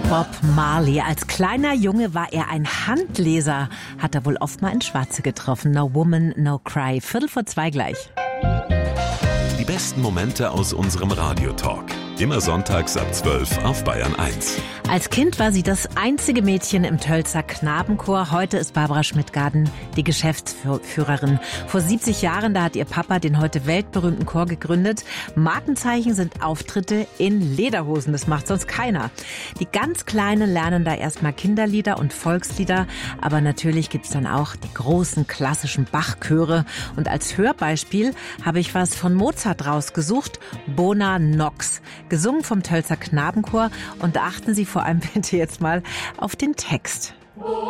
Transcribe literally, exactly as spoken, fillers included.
Bob Marley. Als kleiner Junge war er ein Handleser. Hat er wohl oft mal in Schwarze getroffen. No Woman, No Cry. Viertel vor zwei gleich. Die besten Momente aus unserem Radiotalk. Immer sonntags ab zwölf auf Bayern eins. Als Kind war sie das einzige Mädchen im Tölzer Knabenchor. Heute ist Barbara Schmidt-Garden die Geschäftsführerin. Vor siebzig Jahren, da hat ihr Papa den heute weltberühmten Chor gegründet. Markenzeichen sind Auftritte in Lederhosen. Das macht sonst keiner. Die ganz Kleinen lernen da erstmal Kinderlieder und Volkslieder. Aber natürlich gibt's dann auch die großen klassischen Bachchöre. Und als Hörbeispiel habe ich was von Mozart rausgesucht. Bona Nox. Gesungen vom Tölzer Knabenchor. Und achten Sie vor allem bitte jetzt mal auf den Text.